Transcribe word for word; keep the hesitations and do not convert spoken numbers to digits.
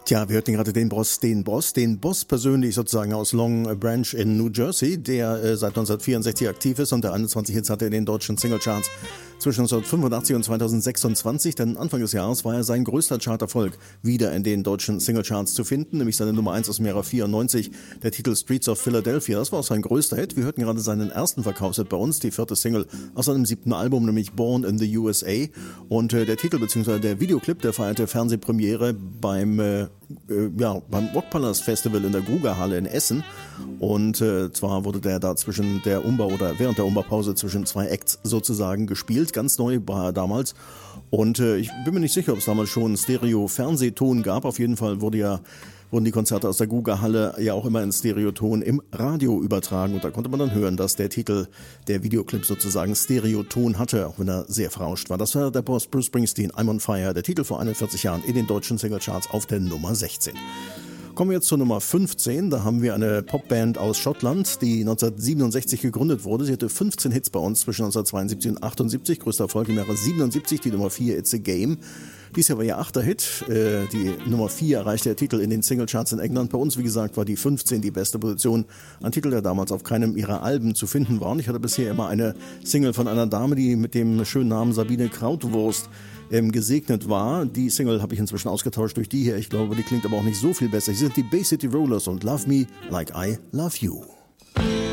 Tja, wir hörten gerade den Boss, den Boss, den Boss persönlich sozusagen aus Long Branch in New Jersey, der äh, seit neunzehnhundertvierundsechzig aktiv ist und der einundzwanzig Hits hatte in den deutschen Singlecharts zwischen neunzehnhundertfünfundachtzig und zweitausendsechsundzwanzig, denn Anfang des Jahres war er sein größter Charterfolg wieder in den deutschen Singlecharts zu finden, nämlich seine Nummer eins aus dem Jahre vierundneunzig, der Titel Streets of Philadelphia. Das war auch sein größter Hit. Wir hörten gerade seinen ersten Verkaufshit bei uns, die vierte Single aus seinem siebten Album, nämlich Born in the U S A, und äh, der Titel bzw. der Videoclip, der feierte Fernsehpremiere beim äh, Äh, ja, beim Rockpalast Festival in der Grugerhalle in Essen, und äh, zwar wurde der da zwischen der Umbau oder während der Umbaupause zwischen zwei Acts sozusagen gespielt, ganz neu war er damals, und äh, ich bin mir nicht sicher, ob es damals schon Stereo-Fernsehton gab. Auf jeden Fall wurde ja wurden die Konzerte aus der Grugerhalle ja auch immer in Stereoton im Radio übertragen, und da konnte man dann hören, dass der Titel, der Videoclip sozusagen Stereoton hatte, auch wenn er sehr verrauscht war. Das war der Boss Bruce Springsteen, I'm on Fire, der Titel vor einundvierzig Jahren in den deutschen Singlecharts auf der Nummer sechzehn. Kommen wir jetzt zur Nummer fünfzehn, da haben wir eine Popband aus Schottland, die neunzehnhundertsiebenundsechzig gegründet wurde. Sie hatte fünfzehn Hits bei uns zwischen neunzehnhundertzweiundsiebzig und achtundsiebzig, größter Erfolg im Jahre siebenundsiebzig, die Nummer vier, It's a Game. Dies Jahr war ihr achter Hit, äh, die Nummer vier erreichte der Titel in den Singlecharts in England. Bei uns, wie gesagt, war die fünfzehn die beste Position, ein Titel, der damals auf keinem ihrer Alben zu finden war. Und ich hatte bisher immer eine Single von einer Dame, die mit dem schönen Namen Sabine Krautwurst ähm, gesegnet war. Die Single habe ich inzwischen ausgetauscht durch die hier. Ich glaube, die klingt aber auch nicht so viel besser. Sie sind die Bay City Rollers und Love Me Like I Love You.